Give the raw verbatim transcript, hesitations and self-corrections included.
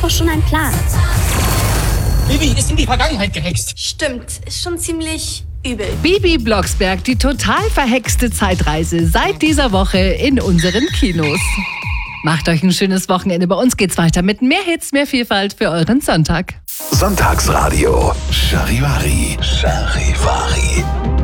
doch schon einen Plan. Bibi ist in die Vergangenheit gehext. Stimmt, ist schon ziemlich übel. Bibi Blocksberg, die total verhexte Zeitreise seit dieser Woche in unseren Kinos. Macht euch ein schönes Wochenende. Bei uns geht's weiter mit mehr Hits, mehr Vielfalt für euren Sonntag. Sonntagsradio Charivari. Charivari.